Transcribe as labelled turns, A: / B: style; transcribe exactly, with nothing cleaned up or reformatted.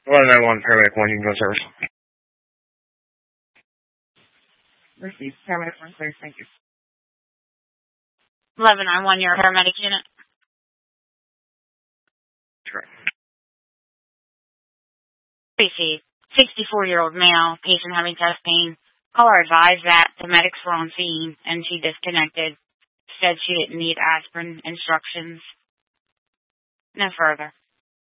A: eleven nine one, paramedic one, you can go service.
B: Received. Paramedic one, clear. Thank you.
C: eleven nine one, you're a paramedic unit.
A: Correct.
C: Received. sixty-four-year-old male, patient having chest pain. Caller advised that the medics were on scene and she disconnected. Said she didn't need aspirin instructions. No further.